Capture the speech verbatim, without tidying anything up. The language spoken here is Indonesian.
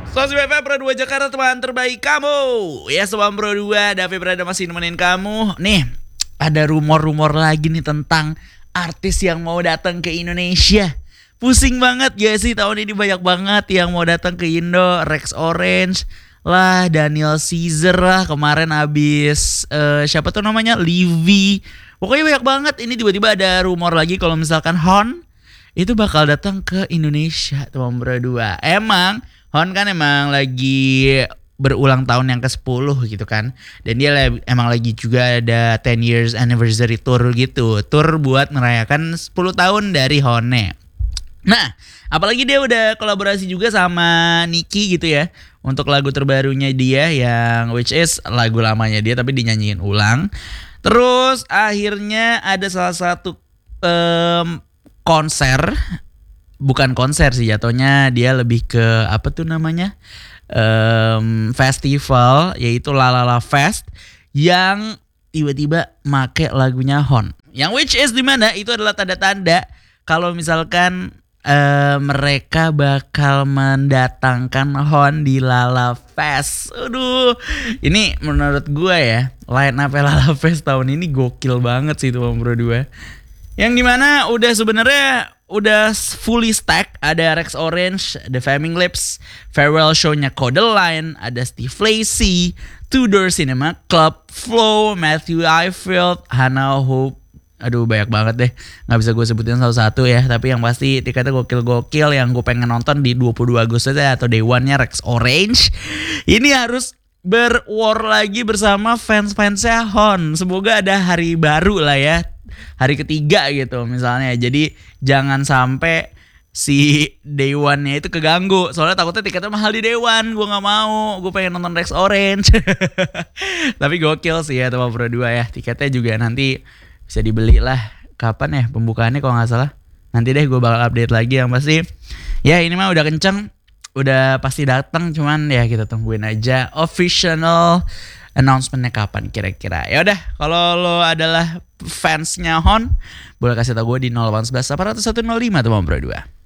Sosi B F Pro dua Jakarta, teman terbaik kamu. Ya Sobat Pro dua, Davi berada masih nemenin kamu. Nih, ada rumor-rumor lagi nih tentang artis yang mau datang ke Indonesia. Pusing banget gak sih, tahun ini banyak banget yang mau datang ke Indo. Rex Orange lah, Daniel Caesar lah, kemarin abis uh, siapa tuh namanya, Livy. Pokoknya banyak banget. Ini tiba-tiba ada rumor lagi kalau misalkan Hon itu bakal datang ke Indonesia, teman Pro dua. Emang Hon kan emang lagi berulang tahun yang ke sepuluh gitu kan. Dan dia emang lagi juga ada ten years anniversary tour gitu. Tour buat merayakan sepuluh tahun dari Hone. Nah, apalagi dia udah kolaborasi juga sama Nicki gitu ya, untuk lagu terbarunya dia yang which is lagu lamanya dia tapi dinyanyiin ulang. Terus akhirnya ada salah satu um, konser, bukan konser sih jatuhnya, dia lebih ke apa tuh namanya, um, festival, yaitu Lalala Fest, yang tiba-tiba make lagunya Hon. Yang which is dimana itu adalah tanda-tanda kalau misalkan uh, mereka bakal mendatangkan Hon di Lala Fest. Aduh, ini menurut gue ya, line up Lala Fest tahun ini gokil banget sih tuh Bro dua. Yang dimana udah sebenarnya udah fully stack. Ada Rex Orange, The Flaming Lips, farewell show-nya Kodaline, ada Steve Lacy, Tudor Cinema Club, Flow, Matthew Ifield, Hannah Hope. Aduh banyak banget deh, gak bisa gue sebutin satu-satu ya. Tapi yang pasti tiketnya gokil-gokil. Yang gue pengen nonton di dua puluh dua Agustus atau Day One-nya Rex Orange. Ini harus berwar lagi bersama fans-fansnya Hon. Semoga ada hari baru lah ya, hari ketiga gitu misalnya. Jadi jangan sampai si Day One-nya itu keganggu. Soalnya takutnya tiketnya mahal di Day One. Gue gak mau, gue pengen nonton Rex Orange. Tapi gokil sih ya teman Pro dua ya. Tiketnya juga nanti bisa dibeli lah. Kapan ya pembukaannya kalau gak salah. Nanti deh gue bakal update lagi. Yang pasti ya ini mah udah kenceng, udah pasti datang. Cuman ya kita tungguin aja official announcementnya kapan kira-kira. Ya udah, kalau lo adalah fansnya Hon, boleh kasih tau gue di nol delapan satu satu, delapan nol satu nol lima teman Pro dua.